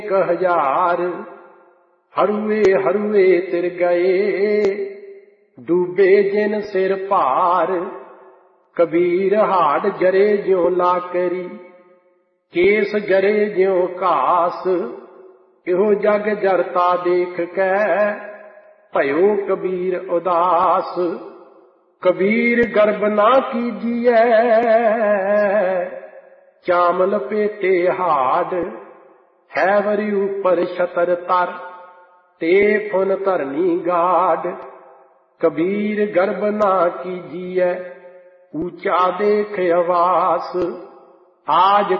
1000 ਹਰੂਏ ਹਰੂਏ ਤਿਰ ਗਏ, ਡੂਬੇ ਜਿਨ ਸਿਰ ਭਾਰ। ਕਬੀਰ ਹਾੜ ਜਰੇ ਜਿਉ ਲਾਕਰੀ, ਕੇਸ ਜਰੇ ਜਿਉ ਘਾਸ। ਇਹੋ ਜਗ ਜਰਤਾ ਦੇਖ ਕੈ, ਭਇਓ ਕਬੀਰ ਉਦਾਸ। ਕਬੀਰ ਗਰਬ ਨਾ ਕੀਜੀਐ, ਚਾਮ ਲਪੇਟੇ ਹਾਡ। ਹੈ ਵਰੀ ਉਪਰ ਛਤਰ ਤਰ, ਤੇ ਫੁਨ ਧਰਨੀ ਗਾਡ। ਕਬੀਰ ਗਰਬ ਨਾ ਕੀਜੀਐ, ਊਚਾ ਦੇਖ ਅਵਾਸ। ਆਜ